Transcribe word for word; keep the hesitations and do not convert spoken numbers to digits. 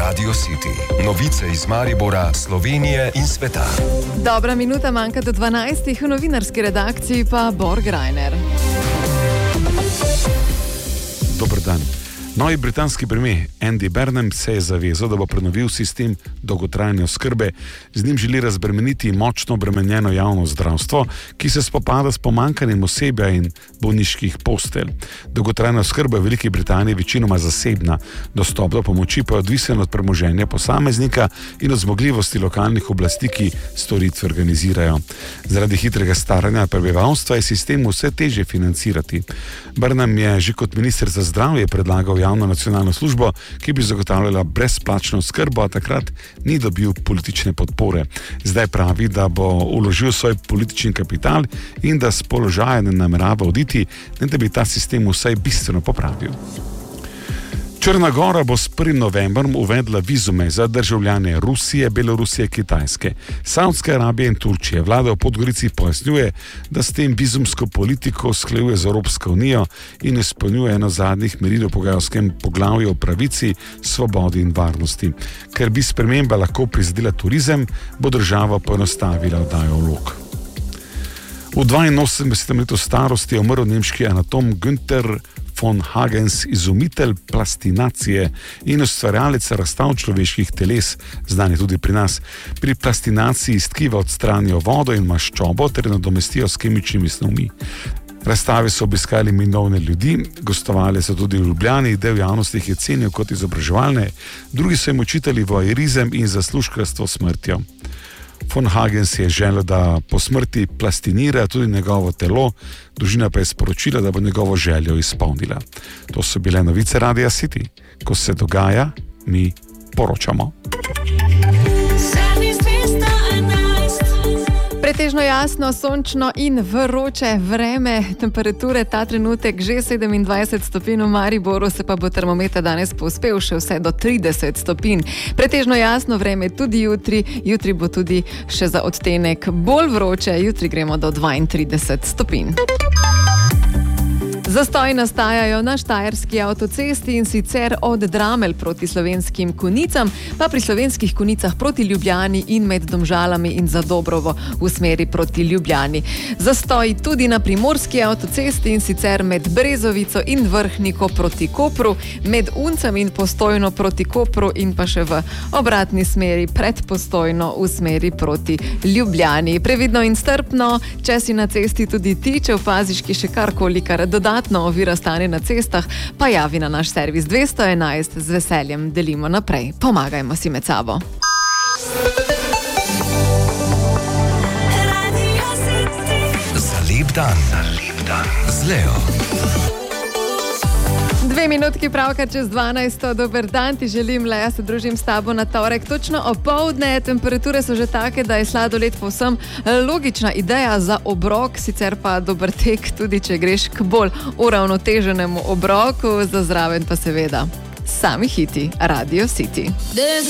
Radio City. Novice iz Maribora, Slovenije in sveta. Dobra minuta manjka do dvanajstih, v novinarski redakciji pa Borg Reiner. Dober dan. Novi britanski premier Andy Burnham se je zavezal, da bo prenovil sistem dolgotrajne oskrbe. Z njim želi razbremeniti močno obremenjeno javno zdravstvo, ki se spopada s pomanjkanjem osebja in bolniških postelj. Dolgotrajna oskrba je v Veliki Britaniji večinoma zasebna, dostop do pomoči pa je odvisen od premoženja posameznika in od zmogljivosti lokalnih oblasti, ki storitve organizirajo. Zaradi hitrega staranja prebivalstva je sistem vse težje financirati. Burnham je že kot minister za zdravje predlagal javno nacionalno službo, ki bi zagotavljala brezplačno oskrbo, a takrat ni dobil politične podpore. Zdaj pravi, da bo vložil svoj politični kapital in da s položaja ne namerava oditi, ne da bi ta sistem vsaj bistveno popravil. Črna Gora bo s prvim novembrom uvedla vizume za državljane Rusije, Belorusije, Kitajske, Savdske Arabije in Turčije. Vlada v Podgorici pojasnjuje, da s tem vizumsko politiko usklajuje z Evropsko unijo in izpolnjuje eno zadnjih meril v pogajalskem poglavju o pravici, svobodi in varnosti. Ker bi sprememba lahko prizadela turizem, bo država poenostavila oddajo vlog. V dvainosemdesetem letu starosti je umrl nemški anatom Günther von Hagens, izumitelj plastinacije in ustvarjalec razstav človeških teles, znan je tudi pri nas. Pri plastinaciji iz tkiva odstranijo vodo in maščobo ter nadomestijo s kemičnimi snovmi. Razstave so obiskali milijone ljudi, gostovali so tudi v Ljubljani, del javnosti jih je cenil kot izobraževalne, drugi so jim očitali voajerizem in zaslužkarstvo smrtjo. Von Hagens je želel, da po smrti plastinira tudi njegovo telo, družina pa je sporočila, da bo njegovo željo izpolnila. To so bile novice Radia City. Ko se dogaja, mi poročamo. Pretežno jasno, sončno in vroče vreme, temperature ta trenutek že sedemindvajset stopinj, v Mariboru se pa bo termometer danes povzpel še vse do trideset stopinj. Pretežno jasno vreme tudi jutri, jutri bo tudi še za odtenek bolj vroče, jutri gremo do dvaintrideset stopinj. Zastoji nastajajo na štajerski avtocesti in sicer od Dramelj proti Slovenskim Konjicam, pa pri Slovenskih Konjicah proti Ljubljani in med Domžalami in Zadobrovo v smeri proti Ljubljani. Zastoji tudi na primorski avtocesti in sicer med Brezovico in Vrhniko proti Kopru, med Uncem in Postojno proti Kopru in pa še v obratni smeri pred Postojno v smeri proti Ljubljani. Previdno in strpno, če si na cesti tudi ti, če opaziš ki še karkoli, kar dodatno ovira stanje na cestah, pa javi na naš servis dvesto enajst, z veseljem delimo naprej. Pomagajmo si med sabo. Za lep dan, za lep dan z Leo. Dve minutki pravkar čez dvanajsto, dober dan, ti želim, Leja, se družim s tabo na torek. Točno opoldne, temperature so že take, da je sladoled povsem logična ideja za obrok, sicer pa dober tek, tudi če greš k bolj uravnoteženemu obroku, za zraven pa seveda sami hiti Radio City.